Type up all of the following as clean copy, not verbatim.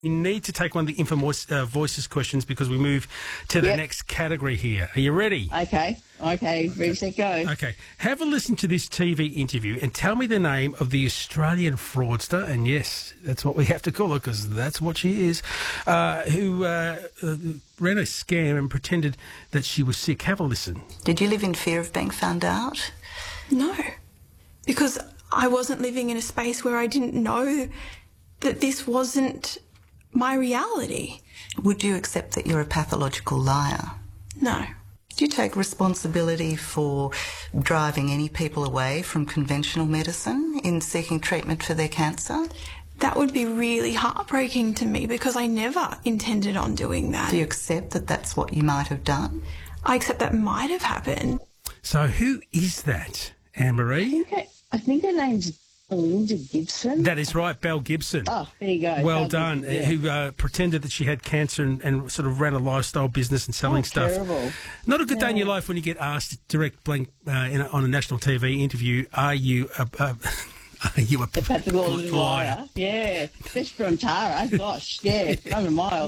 You need to take one of the Infamous Voices questions because we move to the next category here. Are you ready? Okay, ready, set, go. Okay. Have a listen to this TV interview and tell me the name of the Australian fraudster, and yes, that's what we have to call her because that's what she is, who ran a scam and pretended that she was sick. Have a listen. Did you live in fear of being found out? No, because I wasn't living in a space where I didn't know that this wasn't my reality. Would you accept that you're a pathological liar? No. Do you take responsibility for driving any people away from conventional medicine in seeking treatment for their cancer? That would be really heartbreaking to me because I never intended on doing that. Do you accept that that's what you might have done? I accept that might have happened. So who is that, Anne-Marie? I think her name's Belinda Gibson. That is right, Belle Gibson. Oh, there you go. Well Belle done. Gibson, Who pretended that she had cancer and sort of ran a lifestyle business and selling stuff. Terrible. Not a good day in your life when you get asked direct blank on a national TV interview, are you a pathological liar? Yeah, especially from Tara. Gosh, yeah, run a mile.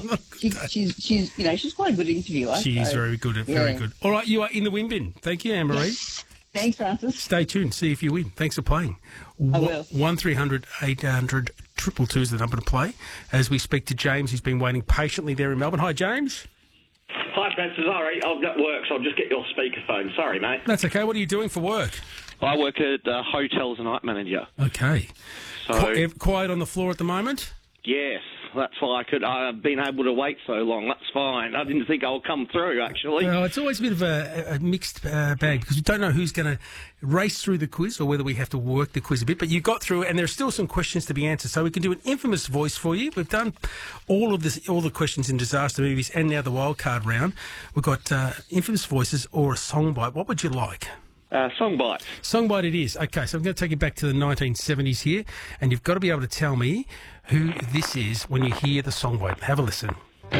She's quite a good interviewer. She is very good. Very good. All right, you are in the win bin. Thank you, Anne-Marie. Thanks, Francis. Stay tuned. See if you win. Thanks for playing. I will. 1300 800 222 is the number to play. As we speak to James, he's been waiting patiently there in Melbourne. Hi, James. Hi, Francis. Sorry, I'm at work, so I'll just get your speakerphone. Sorry, mate. That's okay. What are you doing for work? I work at hotel as a night manager. Okay. So Quiet on the floor at the moment? yes, that's why I've been able to wait so long. That's fine. I didn't think I'll come through, actually. Well, it's always a bit of a mixed bag because we don't know who's going to race through the quiz or whether we have to work the quiz a bit. But you got through it, and there are still some questions to be answered. So we can do an infamous voice for you. We've done all the questions in disaster movies and now the wildcard round. We've got infamous voices or a song bite. What would you like? Songbite. Songbite it is. Okay, so I'm going to take you back to the 1970s here, and you've got to be able to tell me who this is when you hear the songbite. Have a listen.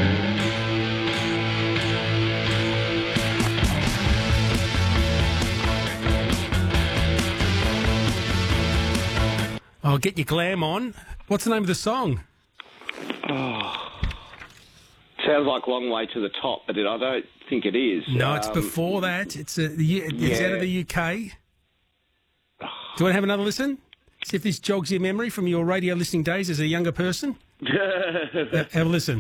I'll get your glam on. What's the name of the song? Sounds like Long Way to the Top, but I don't think it is. No, it's before that. It's out of the UK. Do you want to have another listen? See if this jogs your memory from your radio listening days as a younger person. Have a listen.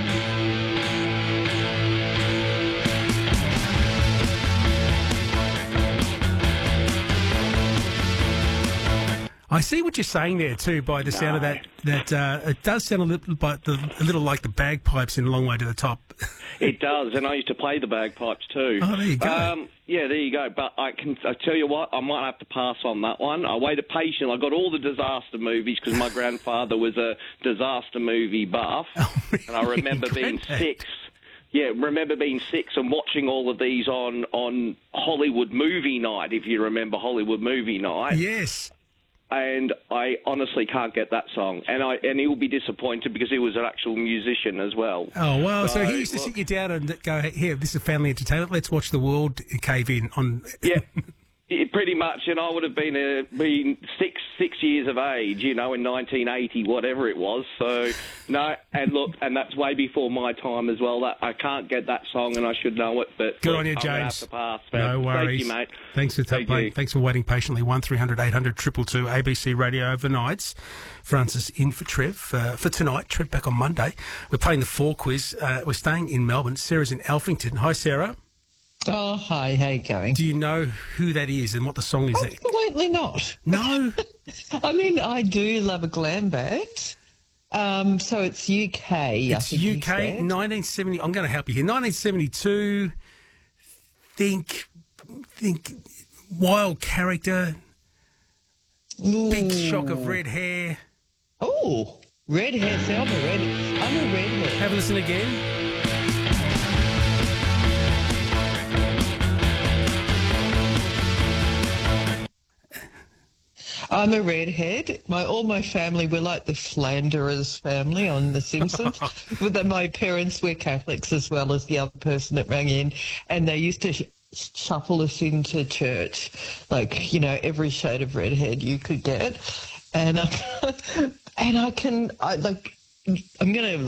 I see what you're saying there too by the sound of that. It does sound a little like the bagpipes in A Long Way to the Top. It does, and I used to play the bagpipes too. Oh, there you go. Yeah, there you go. But I tell you what, I might have to pass on that one. I waited patiently. I got all the disaster movies because my grandfather was a disaster movie buff, and I remember being 6. Yeah, remember being 6 and watching all of these on Hollywood Movie Night, if you remember Hollywood Movie Night. Yes. And I honestly can't get that song. And he'll be disappointed because he was an actual musician as well. Oh, well, so he used to sit you down and go, here, this is a family entertainment, let's watch the world cave in on... Yeah. Pretty much, and I would have been 6 years of age, in 1980, whatever it was. So no, and look, and that's way before my time as well. I can't get that song, and I should know it. But good on you, James. I'm gonna have to pass. No worries. Thank you, mate. Thanks for Thanks for waiting patiently. 1300 800 222 ABC Radio overnights. Francis in for Trev for tonight. Trev back on Monday. We're playing the 4 quiz. We're staying in Melbourne. Sarah's in Alphington. Hi, Sarah. Oh, hi, how you going? Do you know who that is and what the song is? Absolutely not. No? I mean, I do love a glam band. So it's UK, It's UK, 1970. I'm going to help you here. 1972, think wild character, big shock of red hair. Oh, red hair. See, I'm a redhead. Have a listen again. I'm a redhead. All my family, we're like the Flanderers family on The Simpsons. But my parents were Catholics as well as the other person that rang in, and they used to shuffle us into church, like, every shade of redhead you could get. And I'm going to